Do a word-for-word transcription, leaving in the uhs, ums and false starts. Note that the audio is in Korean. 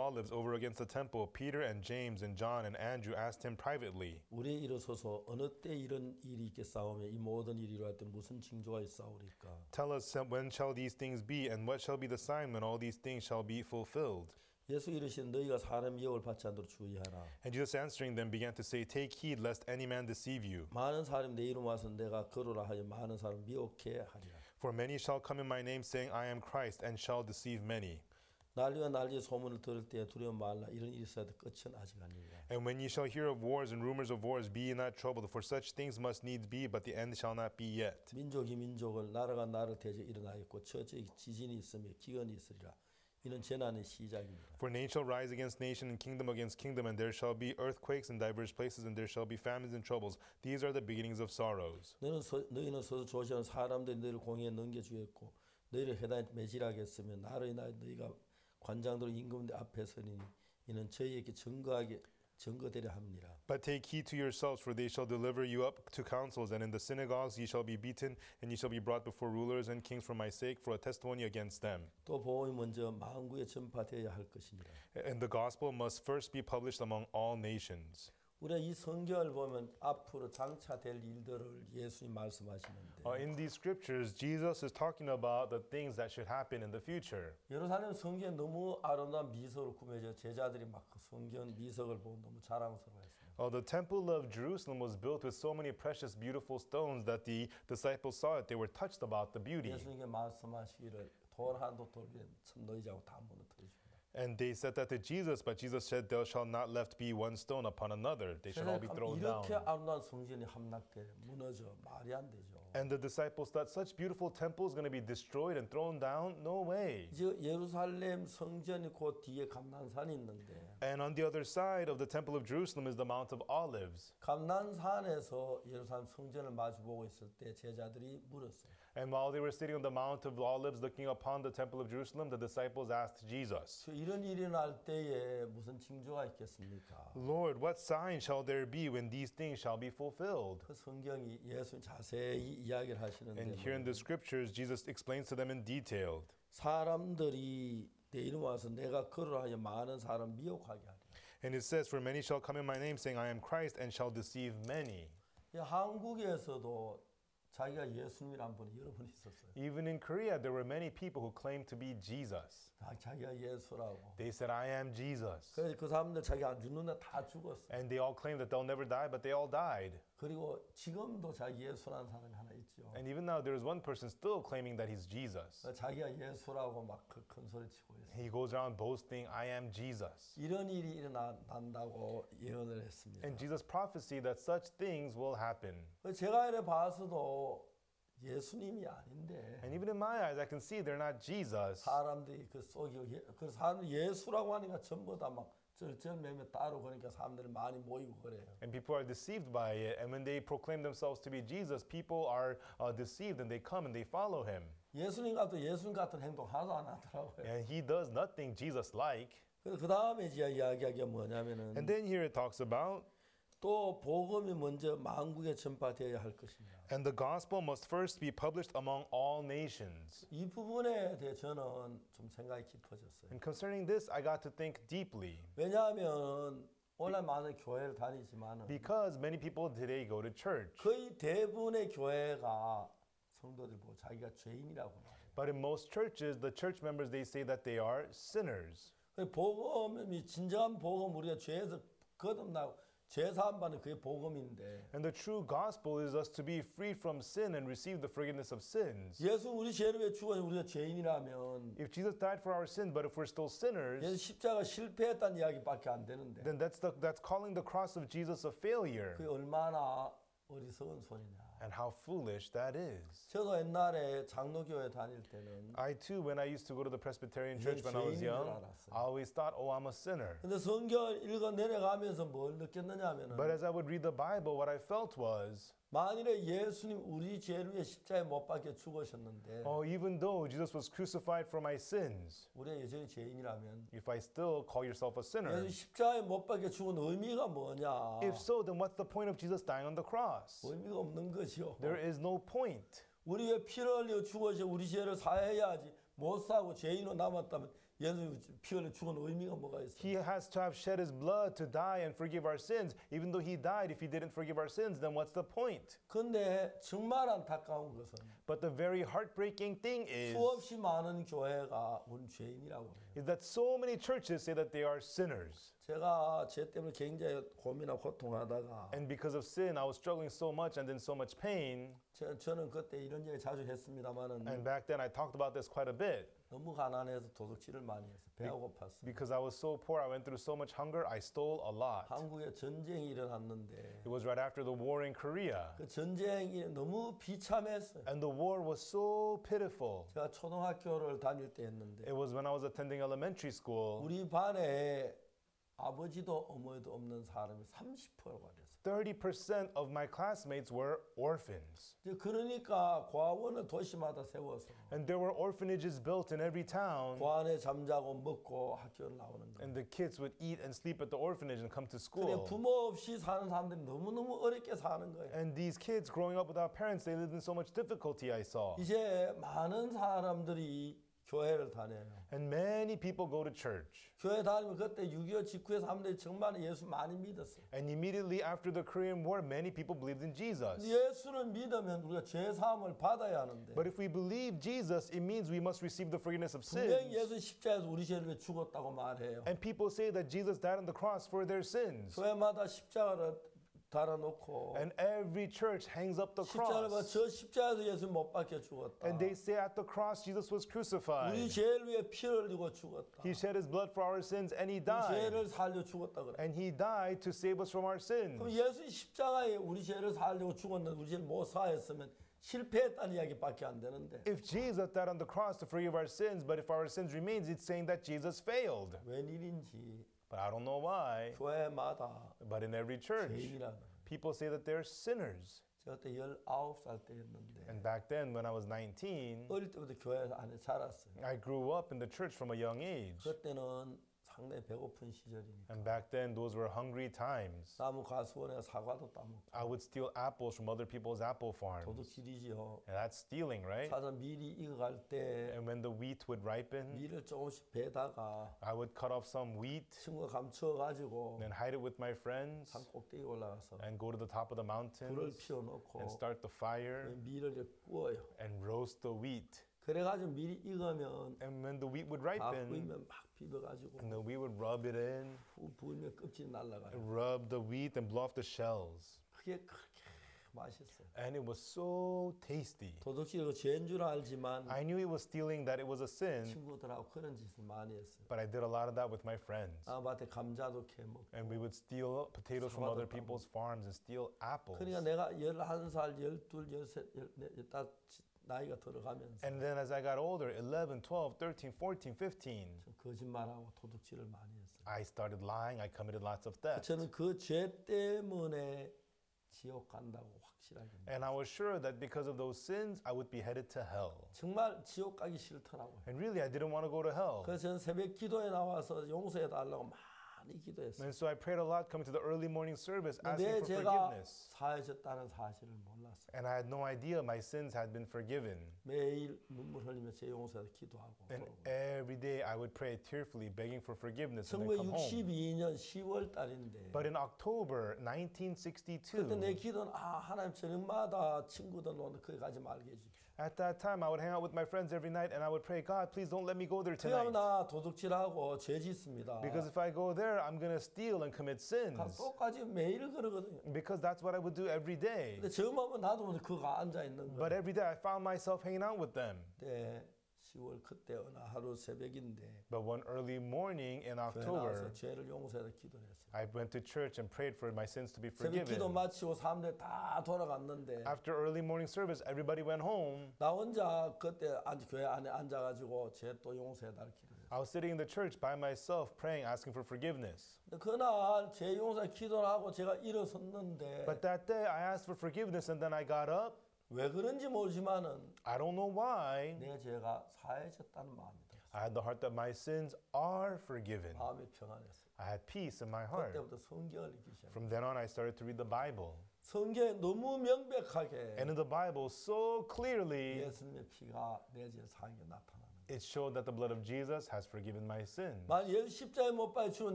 Olives over against the temple, Peter and James and John and Andrew asked him privately, 우리에 일어서서 어느 때 이런 일이 있겠사오며 이 모든 일이 이루어질 때 무슨 징조가 있사오리까? Tell us when shall these things be, and what shall be the sign when all these things shall be fulfilled? 예수 이르시되 너희가 사람 미혹을 받지 않도록 주의하라. And Jesus answering them began to say, Take heed lest any man deceive you. 많은 사람이 내 이름 와서 내가 거루라 하여 많은 사람 미혹해 하리라. For many shall come in my name, saying, I am Christ, and shall deceive many. 난리와 난리의 소문을 들을 때 두려움 말라. 이런 일이 있어야 돼. 끝은 아직 아니라. And when ye shall hear of wars and rumors of wars, be ye not troubled, for such things must needs be, but the end shall not be yet. 민족이 민족을 나라가 나라를 대적 일어나겠고 처지 지진이 있으며 기근이 있으리라. 이는 재난의 시작입니다. For nation shall rise against nation, and kingdom against kingdom, and there shall be earthquakes in divers places, and there shall be famines and troubles. These are the beginnings of sorrows. 너는 서, 너희는 서서 조시하는 사람들이 너희를 공에 넘겨주겠고 너희를 해단에 매질하겠으며 나로 인하여 너희가 관장들 임금들 앞에 서리니 이는 저희에게 증거하게 증거되려 합니다. But take heed to yourselves, for they shall deliver you up to councils, and in the synagogues ye shall be beaten, and ye shall be brought before rulers and kings for my sake, for a testimony against them. 또 복음이 먼저 만국에 전파되어야 할 것입니다. And the gospel must first be published among all nations. 우리가 이 성경을 보면 앞으로 장차될 일들을 예수님 말씀하시는데 Uh, in these scriptures, Jesus is talking about the things that should happen in the future. 예루살렘 성경에 너무 아름다운 미석으로 꾸며져 제자들이 막 그 성경 미석을 보고 너무 자랑스러워했습니다. Uh, the temple of Jerusalem was built with so many precious, beautiful stones that the disciples saw it. They were touched about the beauty. 예수님께 말씀하시기를 돌 한도 돌에 참 너희 자고 다 무너뜨리십니다. And they said that to Jesus, but Jesus said, there shall not left be one stone upon another. They shall all be thrown down. 이렇게 아름다운 성전이 함락돼 무너져 말이 안 되죠. And the disciples thought such beautiful temple is going to be destroyed and thrown down? No way. 이제 예루살렘 성전이 그 뒤에 감난산이 있는데 And on the other side of the temple of Jerusalem is the Mount of Olives. 감난산에서 예루살렘 성전을 마주보고 있을 때 제자들이 물었어요. And while they were sitting on the Mount of Olives looking upon the temple of Jerusalem, the disciples asked Jesus, 이런 일이 일어날 때에 무슨 징조가 있겠습니까? Lord, what sign shall there be when these things shall be fulfilled? 그 성경이 예수 자세히 이야기를 하시는데 And here in the scriptures, Jesus explains to them in detail. 사람들이 내 이름 와서 내가 거루라 하여 많은 사람 미혹하게 하리라. And it says, For many shall come in my name, saying, I am Christ, and shall deceive many. 한국에서도 자기가 예수님이란 분이 여러 분 있었어요. Even in Korea, there were many people who claimed to be Jesus. 다 자기가 예수라고. They said, I am Jesus. 그래서 그 사람들 자기 안 죽는데 다 죽었어. And they all claimed that they'll never die, but they all died. 그리고 지금도 자기 예수라는 사람이 하나 있죠. And even now, there is one person still claiming that he's Jesus. 자기가 예수라고 막 큰 소리 치고 있어요. He goes around boasting, I am Jesus. 이런 일이 일어난다고 예언을 했습니다. And Jesus prophesied that such things will happen. 제가 이래 봐서도 예수님이 아닌데 And even in my eyes, I can see they're not Jesus. 사람들이 그 속이고 그 사람들 예수라고 하니까 전부 다 막 절절매매 따로 그러니까 사람들이 많이 모이고 그래요. And people are deceived by it. And when they proclaim themselves to be Jesus, people are uh, deceived and they come and they follow him. 예수님 같은 예수님 같은 행동 하나도 안 하더라고요. And he does nothing Jesus-like. 그 다음에 이야기하기가 뭐냐면은 And then here it talks about 또 복음이 먼저 만국에 전파되어야 할 것입니다. And the gospel must first be published among all nations. 이 부분에 대해 저는 좀 생각이 깊어졌어요. And concerning this, I got to think deeply. 왜냐하면 오늘 많은 교회를 다니지만 Because many people today go to church. 거의 대부분의 교회가 성도들 보고 자기가 죄인이라고 말해요. But in most churches, the church members, they say that they are sinners. 복음이 진정한 복음 우리가 죄에서 거듭나고 죄 사함 받는 그게 복음인데. And the true gospel is us to be free from sin and receive the forgiveness of sins. 예수 우리 죄를 왜 죽었냐 우리가 죄인이라면. If Jesus died for our sin, but if we're still sinners, 예수 십자가 실패했다는 이야기밖에 안 되는데. then that's the, that's calling the cross of Jesus a failure. 그게 얼마나 어리석은 소리냐. And how foolish that is. 저도 옛날에 장로교회 다닐 때는 I too, when I used to go to the Presbyterian church when I was young, I always thought, oh, I'm a sinner. 근데 성경을 읽어 내려가면서 뭘 느꼈느냐면은 But as I would read the Bible, what I felt was, 만일에 예수님 우리 죄를 위해 십자가에 못 박혀 죽으셨는데 oh, even though Jesus was crucified for my sins, 우리가 여전히 죄인이라면 if I still call yourself a sinner, 예수 십자가에 못 박혀 죽은 의미가 뭐냐? if so, then what's the point of Jesus dying on the cross? 의미가 없는 것이요. There is no point. 우리의 피를 흘려 죽어서 우리 죄를 사해야지 못 사고 죄인으로 남았다면 예수 피 흘려 죽은 의미가 뭐가 있어요? He has to have shed his blood to die and forgive our sins. Even though he died, if he didn't forgive our sins, then what's the point? 근데 정말 안타까운 것은 But the very heartbreaking thing is, 수없이 많은 교회가 우리 죄인이라고 해요. is that so many churches say that they are sinners. 제가 죄 때문에 굉장히 고민하고 고통하다가 And because of sin, I was struggling so much and in so much pain. 저, 저는 그때 이런 얘기 자주 했습니다마는 And back then, I talked about this quite a bit. 너무 가난해서 도둑질을 많이 했어요. 배가 고팠어요. Because I was so poor, I went through so much hunger, I stole a lot. 한국에 전쟁이 일어났는데 It was right after the war in Korea. 그 전쟁이 너무 비참했어요. And the war was so pitiful. 제가 초등학교를 다닐 때 했는데 It was when I was attending elementary school. 우리 반에 아버지도 어머니도 없는 사람이 삼십 퍼센트가 됐어요. thirty percent of my classmates were orphans. 이제 그러니까 과원을 도시마다 세워서 And there were orphanages built in every town. 그 안에 잠자고 먹고 학교를 나오는 거예요. And the kids would eat and sleep at the orphanage and come to 그래 school. 부모 없이 사는 사람들이 너무너무 어렵게 사는 거예요. And these kids growing up without parents, they lived in so much difficulty, I saw. 이제 많은 사람들이 교회를 다녀요. And many people go to church. 교회 다니면 그때 육이오 직후에 사람들이 정말 예수 많이 믿었어요. And immediately after the Korean War, many people believed in Jesus. 예수를 믿으면 우리가 죄 사함을 받아야 하는데 But if we believe Jesus, it means we must receive the forgiveness of 분명히 sins. 예수 십자가에서 우리 죄를 위해 죽었다고 말해요. And people say that Jesus died on the cross for their sins. 교회마다 십자가를 달아놓고 And every church hangs up the 십자가를 봐, cross. 저 십자가에서 예수 못 박혀 죽었다. And they say at the cross, Jesus was 우리 crucified. 죄를 위해 피를 흘리고 죽었다. He shed his blood for our sins and he 우리 died. 죄를 살려 죽었다 그래. And he died to save us from our sins. 그럼 예수 십자가에 우리 죄를 살려고 죽었는데 우리 죄를 못 사했으면 실패했다는 이야기밖에 안 되는데 If Jesus died on the cross to forgive our sins, but if our sins remains, it's saying that Jesus failed. 웬일인지 But I don't know why. 교회마다 But in every church, 죄인이라는 people say that they're sinners. 제가 그때 열아홉 살 때였는데 And back then, when I was nineteen, 어릴 때부터 교회 안에 자랐어요. I grew up in the church from a young age. 그때는 상당히 배고픈 시절이니까 And back then, those were hungry times. 나무 가수원에 사과도 따먹고 I would steal apples from other people's apple farms. 도둑질이지요. And that's stealing, right? 사전 밀이 익어갈 때 And when the wheat would ripen, 밀을 조금씩 베다가 I would cut off some wheat 친구가 감춰가지고 and hide it with my friends 산 꼭대기 올라가서 and go to the top of the 불을 mountains 피워놓고 and start the fire 밀을 이렇게 구워요. and roast the wheat. 그래가지고 밀이 익으면 And when the wheat would 다 ripen, 구이면 막 비벼가지고 and then we would rub it in, 부- 부으면 껍질이 날라가요. and rub the wheat and blow off the shells. 그게 그렇게 맛있어요. And it was so tasty. 도둑질이 죄인 줄 알지만 I knew it was stealing, that it was a sin, 친구들하고 그런 짓을 많이 했어요. but I did a lot of that with my friends. 아마한테 감자도 캐먹고. And we would steal potatoes from other people's farms and steal apples. 그러니까 내가 열한 살, 열둘, 열셋, 열넷, 열다섯 나이가 들어가면서 And then as I got older, eleven, twelve, thirteen, fourteen, fifteen, 좀 거짓말하고 도둑질을 많이 했어요. I started lying. I committed lots of theft. 저는 그 죄 때문에 지옥 간다고 확실하게 믿어요. And I was sure that because of those sins, I would be headed to hell. 정말 지옥 가기 싫더라고요. And really, I didn't want to go to hell. 그래서 저는 새벽 기도에 나와서 용서해 달라고 많이 기도했어요. And so I prayed a lot coming to the early morning service, 내 asking for 죄가 forgiveness. 사해졌다는 사실을 몰랐어요. And I had no idea my sins had been forgiven. 매일 눈물 흘리며 제 용서에 기도하고 And 그러고. every day I would pray tearfully, begging for forgiveness and then come home. 천구백육십이 년 시월 달인데 But in October nineteen sixty-two, 그때 내 기도는 아 하나님 저녁마다 친구들 오는데 거기 가지 말게 해주십시오. at that time I would hang out with my friends every night and I would pray, God, please don't let me go there 그러면 tonight. 나 도둑질하고 죄 짓습니다. Because if I go there, I'm going to steal and commit sins. 똑같이 매일 그러거든요. Because that's what I would do every day. 근데 처음 하면 나도 그거 앉아 있는 But 거예요. every day I found myself hanging out with them. 네, 시월 그때 어느 하루 새벽인데 But one early morning in 교회 나와서 October, 죄를 용서해서 기도를 했어요. I went to church and prayed for my sins to be 새벽 기도 forgiven. 마치고 사람들 다 돌아갔는데 After early morning service, everybody went home. 나 혼자 그때 앉, 교회 안에 앉아가지고 죄 또 용서해달 기도했어요. I was sitting in the church by myself praying, asking for forgiveness. 근데 그날 죄 용서 기도를 하고 제가 일어섰는데 But that day I asked for forgiveness and then I got up. 왜 그런지 모르지만은 I don't know why. 내 죄가 사해졌다는 마음이 들었어요. I had the heart that my sins are forgiven. 마음이 평안했어요. I had peace in my heart. 그때부터 성경을 읽기 시작했어요. From then on, I started to read the Bible. 성경에 너무 명백하게 And in the Bible, so clearly, 예수님의 피가 내 죄 사하게 나타나는 거예요. it showed that the blood of Jesus has forgiven my sins. 만약 십자가에 못 박혀